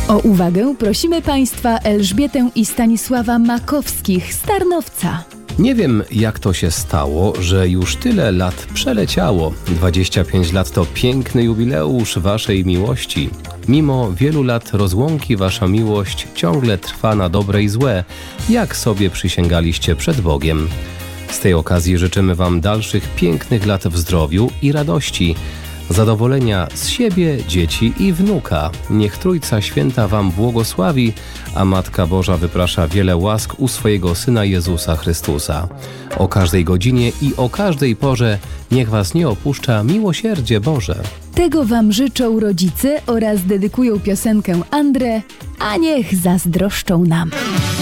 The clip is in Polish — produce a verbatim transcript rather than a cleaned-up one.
O uwagę prosimy Państwa Elżbietę i Stanisława Makowskich z Tarnowca. Nie wiem, jak to się stało, że już tyle lat przeleciało. dwadzieścia pięć lat to piękny jubileusz waszej miłości. Mimo wielu lat rozłąki wasza miłość ciągle trwa na dobre i złe, jak sobie przysięgaliście przed Bogiem. Z tej okazji życzymy wam dalszych pięknych lat w zdrowiu i radości, zadowolenia z siebie, dzieci i wnuka. Niech Trójca Święta wam błogosławi, a Matka Boża wyprasza wiele łask u swojego Syna Jezusa Chrystusa. O każdej godzinie i o każdej porze niech was nie opuszcza miłosierdzie Boże. Tego wam życzą rodzice oraz dedykują piosenkę Andrę, a niech zazdroszczą nam.